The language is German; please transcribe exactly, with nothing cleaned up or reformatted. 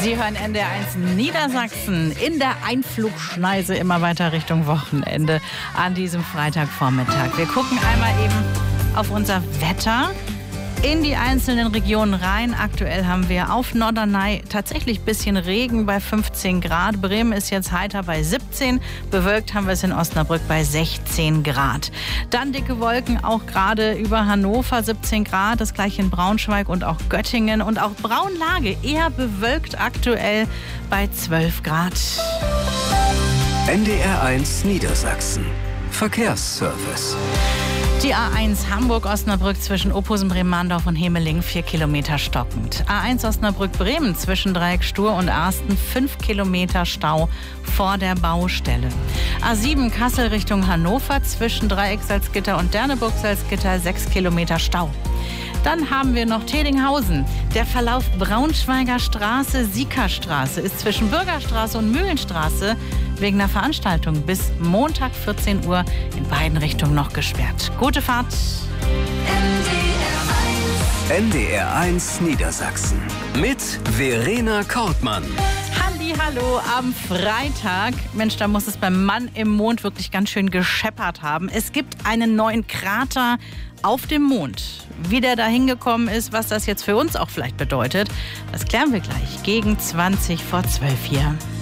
Sie hören N D R eins Niedersachsen in der Einflugschneise immer weiter Richtung Wochenende an diesem Freitagvormittag. Wir gucken einmal eben auf unser Wetter in die einzelnen Regionen rein. Aktuell haben wir auf Norderney tatsächlich ein bisschen Regen bei fünfzehn Grad. Bremen ist jetzt heiter bei siebzehn. Bewölkt haben wir es in Osnabrück bei sechzehn Grad. Dann dicke Wolken auch gerade über Hannover, siebzehn Grad. Das gleiche in Braunschweig und auch Göttingen. Und auch Braunlage eher bewölkt aktuell bei zwölf Grad. N D R eins Niedersachsen. Verkehrsservice. Die A eins Hamburg-Osnabrück zwischen Ophusen, Bremen-Mahndorf und Hemeling vier Kilometer stockend. A eins Osnabrück-Bremen zwischen Dreieck Stur und Arsten fünf Kilometer Stau vor der Baustelle. A sieben Kassel Richtung Hannover zwischen Dreieck Salzgitter und Derneburg Salzgitter sechs Kilometer Stau. Dann haben wir noch Tedinghausen. Der Verlauf Braunschweiger Straße, Siekerstraße ist zwischen Bürgerstraße und Mühlenstraße wegen einer Veranstaltung bis Montag vierzehn Uhr in beiden Richtungen noch gesperrt. Gute Fahrt. N D R eins Niedersachsen mit Verena Kortmann. Hallo, am Freitag. Mensch, da muss es beim Mann im Mond wirklich ganz schön gescheppert haben. Es gibt einen neuen Krater auf dem Mond. Wie der da hingekommen ist, was das jetzt für uns auch vielleicht bedeutet, das klären wir gleich gegen zwanzig vor zwölf hier.